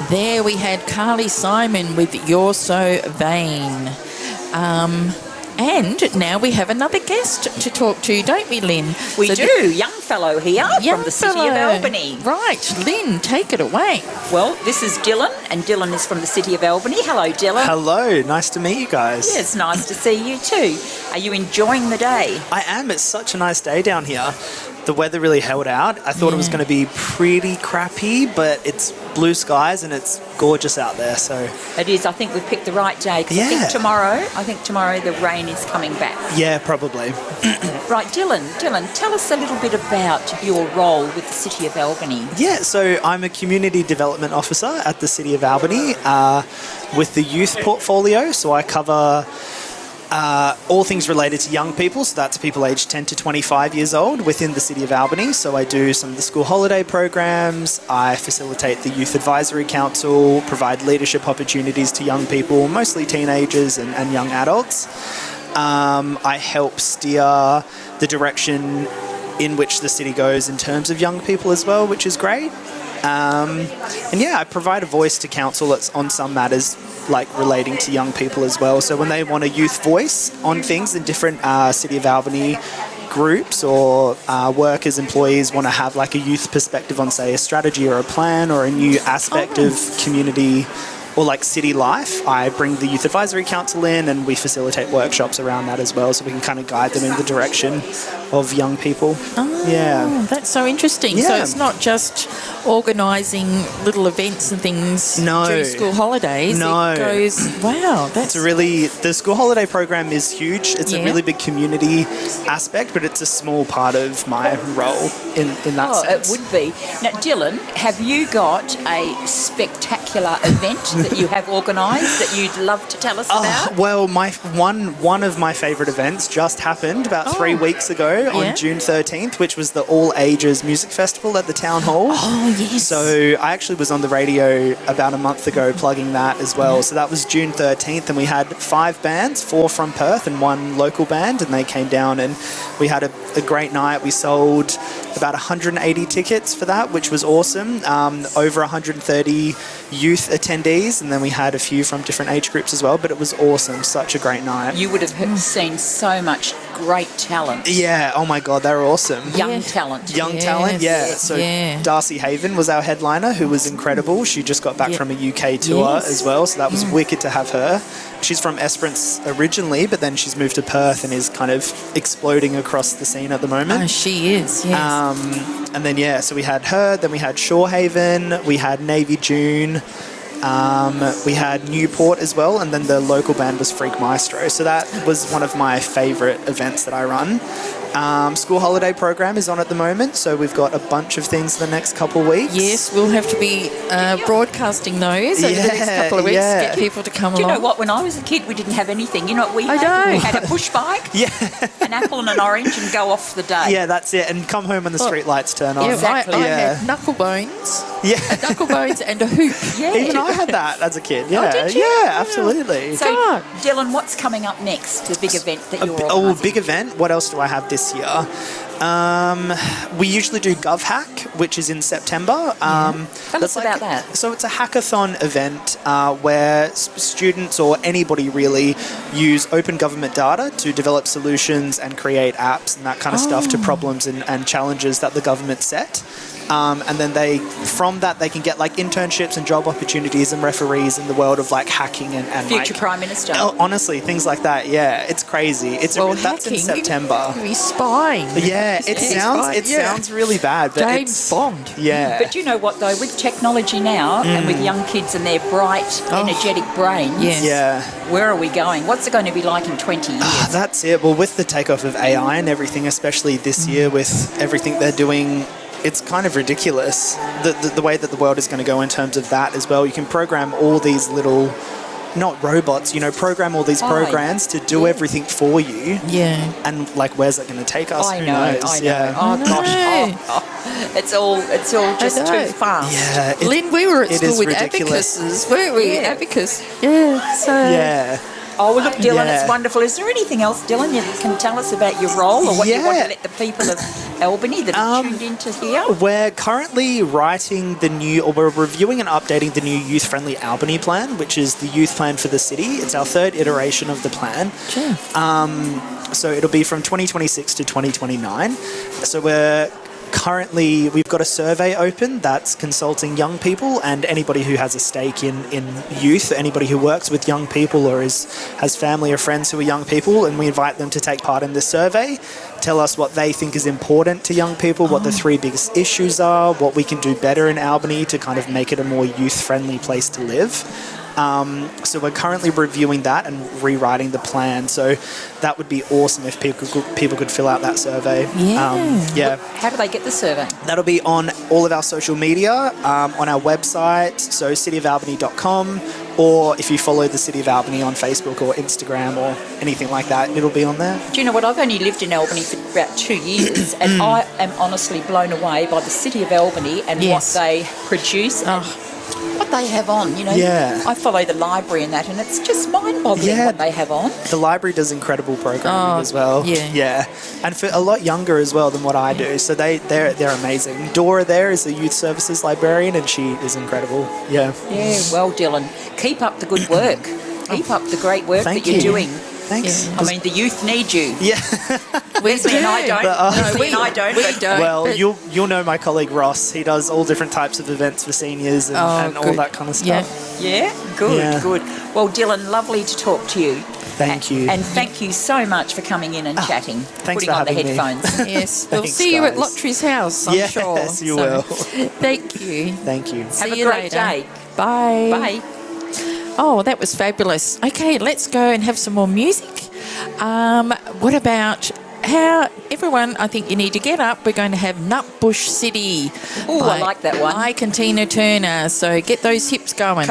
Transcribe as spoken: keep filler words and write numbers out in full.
There we had Carly Simon with You're So Vain. Um, and now we have another guest to talk to, don't we, Lynn? We so do. The, young fellow here young from the city fellow. of Albany. Right. Lynn, take it away. Well, this is Dylan, and Dylan is from the city of Albany. Hello, Dylan. Hello. Nice to meet you guys. Yeah, it's nice to see you too. Are you enjoying the day? I am. It's such a nice day down here. The weather really held out. I thought yeah. it was going to be pretty crappy, but it's blue skies and it's gorgeous out there. So it is. I think we've picked the right day because yeah. I think tomorrow, I think tomorrow the rain is coming back. Yeah, probably. Right, Dylan. Dylan, tell us a little bit about your role with the City of Albany. Yeah, so I'm a community development officer at the City of Albany uh, with the youth portfolio. So I cover Uh, all things related to young people, so that's people aged ten to twenty-five years old within the City of Albany. So I do some of the school holiday programs, I facilitate the Youth Advisory Council, provide leadership opportunities to young people, mostly teenagers and, and young adults. Um, I help steer the direction in which the city goes in terms of young people as well, which is great. Um, and yeah, I provide a voice to council that's on some matters like relating to young people as well. So when they want a youth voice on things in different uh, City of Albany groups or uh, workers, employees want to have like a youth perspective on, say, a strategy or a plan or a new aspect oh. of community or like city life, I bring the Youth Advisory Council in and we facilitate workshops around that as well, so we can kind of guide them in the direction of young people. Oh, yeah. That's so interesting. Yeah. So it's not just organising little events and things no. during school holidays. No. It goes, wow, that's... It's a really... The school holiday program is huge. It's yeah. a really big community aspect, but it's a small part of my role in, in that oh, sense. it would be. Now, Dylan, have you got a spectacular event that you have organised that you'd love to tell us Oh, about? well, my one one of my favourite events just happened about Oh. three weeks ago Yeah. on June thirteenth, which was the All Ages Music Festival at the Town Hall. Oh, yes. So I actually was on the radio about a month ago plugging that as well. So that was June thirteenth, and we had five bands, four from Perth and one local band, and they came down and we had a, a great night. We sold about one hundred eighty tickets for that, which was awesome. Um, over one hundred thirty youth attendees, and then we had a few from different age groups as well, but it was awesome. Such a great night. You would have he- seen so much great talent. Yeah, oh my God, they were awesome. Young Yeah. talent. Young Yes. talent, yeah. So Yeah. Darcy Haven was our headliner, who was incredible. She just got back Yeah. from a U K tour Yes. as well, so that was wicked to have her. She's from Esperance originally, but then she's moved to Perth and is kind of exploding across the scene at the moment. Oh, she is, yes. Um, and then, yeah, so we had her, then we had Shorehaven, we had Navy June, um, we had Newport as well, and then the local band was Freak Maestro. So that was one of my favourite events that I run. Um, school holiday program is on at the moment, so we've got a bunch of things the next couple of weeks. Yes, we'll have to be uh, broadcasting those over the next Yeah, couple of weeks. yeah. Get people to come Do you along. know what? When I was a kid, we didn't have anything. You know what we I had? know. We had a push bike, Yeah, an apple and an orange, and go off the day. yeah, that's it. And come home when the Well, street lights turn on. Yeah, Exactly. I, I Yeah. had knuckle bones, Yeah. knuckle bones and a hoop. Yeah. Even I had that as a kid. Yeah, did you? yeah, absolutely. So, God. Dylan, what's coming up next? The big event that A you're bi- organising? oh, big event. What else do I have this year? Um, we usually do GovHack, which is in September. Um, Tell that's us about that. So it's a hackathon event uh, where s- students or anybody really use open government data to develop solutions and create apps and that kind of stuff to problems and, and challenges that the government set. Um, and then they, from that, they can get like internships and job opportunities and referees in the world of like hacking and, and Future like, Prime Minister. Oh, honestly, things like that. Yeah, it's crazy. It's Well, a, that's in hacking, September. He's spying. Yeah, it Yeah, sounds right, it yeah. sounds really bad, but James it's, Bond. yeah. But you know what, though? With technology now and with young kids and their bright, Oh. energetic brains, Yes. yeah. where are we going? What's it going to be like in twenty years? Ah, that's it. Well, with the takeoff of A I and everything, especially this year with everything they're doing, it's kind of ridiculous the, the, the way that the world is going to go in terms of that as well. You can program all these little, not robots, you know, program all these Oh, programs to do yeah. everything for you. Yeah. And like, where's that going to take us? I Who know, knows? I know. Yeah. Oh, I know. gosh. Oh, oh. It's all, it's all just know. too fast. Yeah. it- Lynn, we were at it school is with ridiculous. abacuses, weren't we? Yeah. Abacus. Yeah. So yeah. Oh, well, look, Dylan, Yeah. it's wonderful. Is there anything else, Dylan, you can tell us about your role or what you want Yeah. to let the people of Albany that are Um, tuned in to hear? We're currently writing the new, or we're reviewing and updating the new Youth Friendly Albany plan, which is the youth plan for the city. It's our third iteration of the plan. Sure. So it'll be from twenty twenty-six to twenty twenty-nine. So we're currently, we've got a survey open that's consulting young people and anybody who has a stake in, in youth, anybody who works with young people or is has family or friends who are young people, and we invite them to take part in this survey, tell us what they think is important to young people, what the three biggest issues are, what we can do better in Albany to kind of make it a more youth-friendly place to live. Um, so we're currently reviewing that and rewriting the plan. So that would be awesome if people could, people could fill out that survey. Yeah. Um, yeah. How do they get the survey? That'll be on all of our social media, um, on our website, so city of albany dot com, or if you follow the City of Albany on Facebook or Instagram or anything like that, it'll be on there. Do you know what? I've only lived in Albany for about two years, and I am honestly blown away by the City of Albany and Yes. what they produce and Oh. what they have on. You know, Yeah. I follow the library and that, and it's just mind-boggling Yeah. what they have on. The library does incredible programming Oh, as well. yeah. Yeah. And for a lot younger as well than what I do. So they, they're, they're amazing. Dora there is a youth services librarian and she is incredible. Yeah. Yeah, well, Dylan, keep up the good work. Keep up the great work Thank that you're you. doing. Thanks. I mean, the youth need you. Yeah. We Leslie and I don't. But, uh, Leslie and I don't. We but don't. Well, but- you'll you'll know my colleague Ross. He does all different types of events for seniors and, Oh, and all good. that kind of Yeah. stuff. Yeah, good, Yeah. good. Well, Dylan, lovely to talk to you. Thank you. And thank you so much for coming in and chatting, thanks putting for on the having me. headphones. Yes, we'll Thanks, see you at guys. Lottery's house, I'm Yes, sure. you So, will. Thank you. Thank you. See Have a you great later. day. Bye. Bye. Oh, that was fabulous. Okay, let's go and have some more music. Um, what about how everyone? I think you need to get up. We're going to have Nutbush City. Ooh, I by like that one. Ike and Tina Turner. So get those hips going.